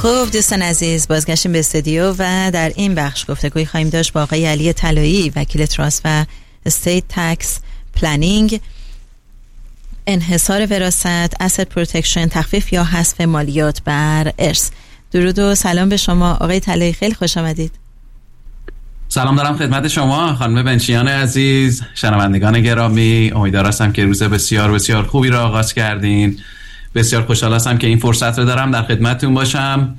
خب دوستان عزیز، بازگشتیم به استودیو و در این بخش گفتگوی خواهیم داشت با آقای علی طلایی، وکیل تراست و استیت تکس پلنینگ، انحصار وراثت، asset protection، تخفیف یا حذف مالیات بر ارث. درود و سلام به شما آقای طلایی، خیلی خوش آمدید. سلام دارم خدمت شما خانم بنچیان عزیز، شنوندگان گرامی. امیدوار هستم که روز بسیار بسیار خوبی را آغاز کردین. بسیار خوشحال هستم که این فرصت رو دارم در خدمتتون باشم.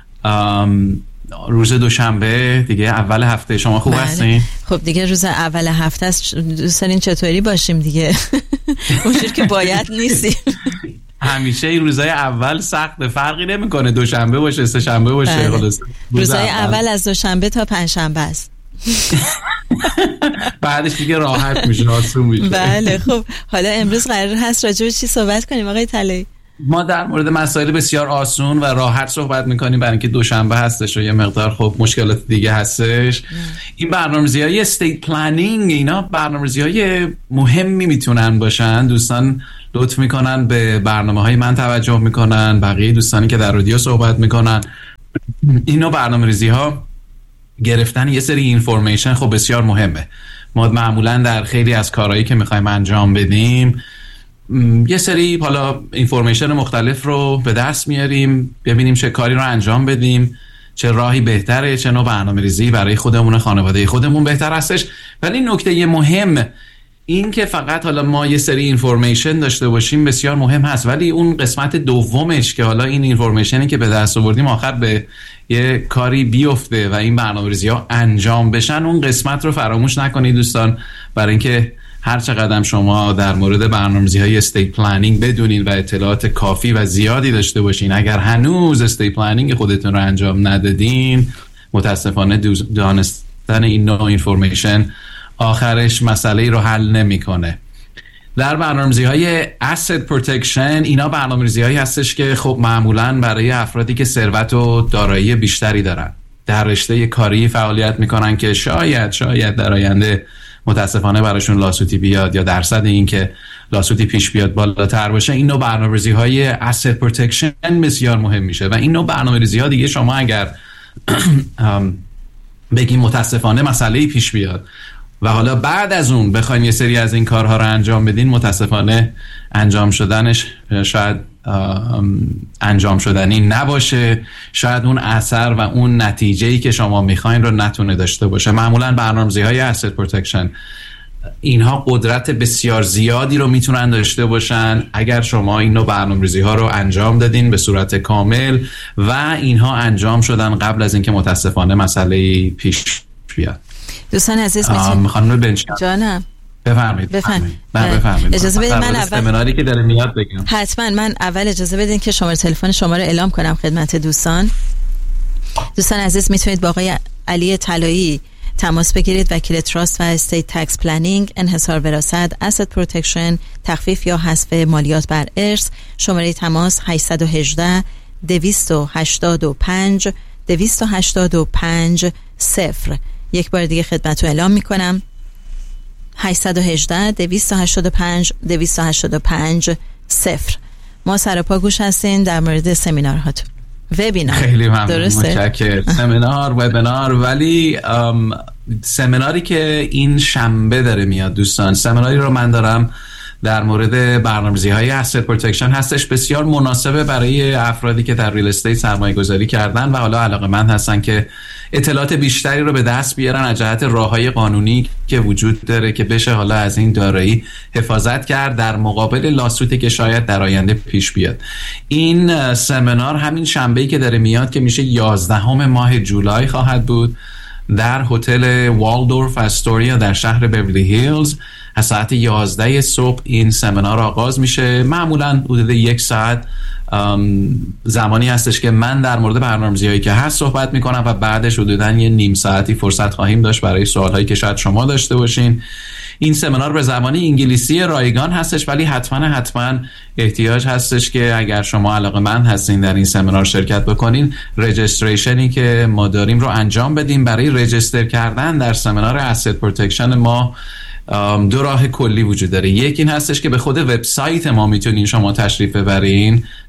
روز دوشنبه دیگه، اول هفته. شما خوب هستین؟ خب دیگه روز اول هفته است، دوست دارین چطوری باشیم دیگه؟ اونجوری که باید نیستیم. همیشه این روزای اول سخت، فرقی نمیکنه دوشنبه باشه سه شنبه باشه. روزای اول از دوشنبه تا پنجشنبه است. بعدش دیگه راحت میشه، آسون میشه. بله. خب حالا امروز قرار هست راجع به چی صحبت کنیم آقای طلایی؟ ما در مورد مسائل بسیار آسون و راحت صحبت میکنیم، برای اینکه دوشنبه هستش و یه مقدار خب مشکلات دیگه هستش. این برنامه‌ریزی‌های استیت پلنینگ، اینا برنامه‌ریزی‌های مهمی میتونن باشن. دوستان لطف میکنن به برنامه‌های من توجه میکنن، بقیه دوستانی که در رادیو صحبت میکنن. اینا برنامه‌ریزی‌ها گرفتن یه سری اینفورمیشن خب بسیار مهمه. ما معمولا در خیلی از کارهایی که میخوایم انجام بدیم یه سری حالا اینفورمیشن مختلف رو به دست میاریم، ببینیم چه کاری رو انجام بدیم، چه راهی بهتره، چه نوع برنامه‌ریزی برای خودمون و خانواده خودمون بهتر هستش. ولی نکته مهم این که فقط حالا ما یه سری اینفورمیشن داشته باشیم بسیار مهم هست، ولی اون قسمت دومش که حالا این اینفورمیشنی که به دست آوردیم آخر به یه کاری بیفته و این برنامه‌ریزی‌ها انجام بشن، اون قسمت رو فراموش نکنید دوستان. برای اینکه هر چقدر شما در مورد برنامه‌ریزی‌های استیت پلنینگ بدونین و اطلاعات کافی و زیادی داشته باشین، اگر هنوز استیت پلنینگ خودتون رو انجام ندادین، متاسفانه دانستن این نوع اینفورمیشن آخرش مسئله رو حل نمی‌کنه. در برنامه‌ریزی‌های asset protection، اینا برنامه‌ریزی‌هایی هستش که خب معمولاً برای افرادی که ثروت و دارایی بیشتری دارن، در رشته کاری فعالیت میکنن که شاید در آینده متاسفانه براشون لاسوتی بیاد یا درصد این که لاسوتی پیش بیاد بالاتر باشه. این نوع برنامه‌ریزی‌های asset protection بسیار مهم میشه. و این نوع برنامه‌ریزی‌ها دیگه شما اگر بگیم متاسفانه مسئله پیش بیاد و حالا بعد از اون بخواین یه سری از این کارها رو انجام بدین، متاسفانه انجام شدنش شاید انجام شدنی نباشه، شاید اون اثر و اون نتیجه‌ای که شما میخواین رو نتونه داشته باشه. معمولاً برنامه‌ریزی‌های asset protection اینها قدرت بسیار زیادی رو میتونن داشته باشن اگر شما این نوع برنامه‌ریزی‌ها رو انجام دادین به صورت کامل و اینها انجام شدن قبل از اینکه متاسفانه مسئله پیش بیاد. دوستان عزیز خانم بنچیان جانم بفرمایید. اجازه بدید من اول سمیناری که داره میاد بگم. حتما من اول اجازه بدین که شماره تلفن شما رو اعلام کنم خدمت دوستان. دوستان عزیز میتونید با آقای علی طلایی تماس بگیرید، وکیل تراست و استیت تکس پلنینگ، انحصار وراثت، asset protection، تخفیف یا حذف مالیات بر ارث. شماره تماس 818 285 285 0. یک بار دیگه خدمت رو اعلام میکنم، 818 285 285 0. ما سراپا گوش هستین در مورد سمینارهاتون. وبینار خیلی ممنون، متشکرم. سمینار، وبینار، ولی سمیناری که این شنبه داره میاد دوستان، سمیناری رو من دارم در مورد برنامه‌ریزی‌های asset protection هستش. بسیار مناسبه برای افرادی که در ریل استیت سرمایه‌گذاری کردن و حالا علاقه‌مند هستن که اطلاعات بیشتری رو به دست بیارن از جهت راه‌های قانونی که وجود داره که بشه حالا از این دارایی حفاظت کرد در مقابل لاسوتی که شاید در آینده پیش بیاد. این سمینار همین شنبه‌ای که داره میاد که میشه 11 ماه جولای خواهد بود در هتل والدورف استوریا در شهر بیورلی هیلز. از ساعت 11 صبح این سمینار آغاز میشه. معمولاً حدود 1 ساعت زمانی هستش که من در مورد برنامه‌ریزی‌هایی که هست صحبت میکنم و بعدش حدوداً یه نیم ساعتی فرصت خواهیم داشت برای سوالهایی که شاید شما داشته باشین. این سمینار به زبان انگلیسی رایگان هستش، ولی حتما احتیاج هستش که اگر شما علاقه‌مند هستین در این سمینار شرکت بکنین، رجیستریشنی که ما داریم رو انجام بدیم. برای رجیستر کردن در سمینار asset protection ما 2 راه کلی وجود داره. یکی این هستش که به خود وبسایت ما میتونین شما تشریف ببرین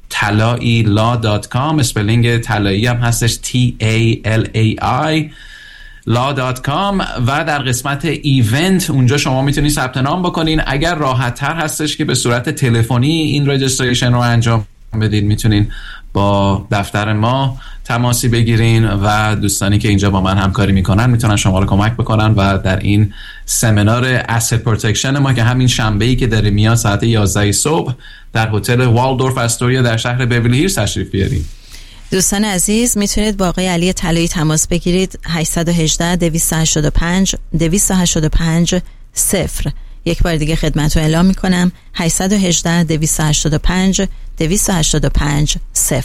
talai law.com، اسپلینگ طلایی هم هستش TALAI law.com، و در قسمت ایونت اونجا شما میتونید ثبت نام بکنین. اگر راحت تر هستش که به صورت تلفنی این رجیستریشن رو انجام بدید، میتونین با دفتر ما تماسی بگیرین و دوستانی که اینجا با من همکاری میکنن میتونن شما رو کمک بکنن و در این سمینار asset پروتکشن ما که همین شنبه‌ای که داره میاد ساعت 11 صبح در هتل والدورف استوریا در شهر بیولی هیلز تشریف بیارین. دوستان عزیز میتونید با آقای علی طلایی تماس بگیرید 818 285 285 0. یک بار دیگه خدمت رو اعلام میکنم 818 285 285 0.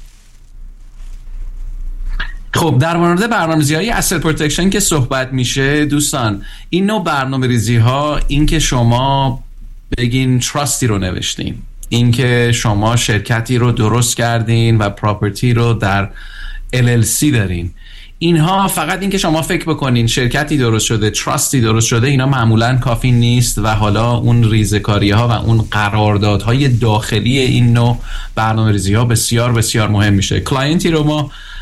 خب در مورد برنامه‌ریزی‌های asset پروتکشن که صحبت میشه دوستان، این نوع برنامه‌ریزی‌ها، این که شما بگین تراستی رو نوشتین، این که شما شرکتی رو درست کردین و پراپرتی رو در LLC دارین، اینها فقط این که شما فکر بکنین شرکتی درست شده، تراستی درست شده، اینا معمولاً کافی نیست و حالا اون ریزکاری‌ها و اون قراردادهای داخلی این نوع برنامه‌ریزی‌ها بسیار بسیار مهم میشه. کلاینتی رو ما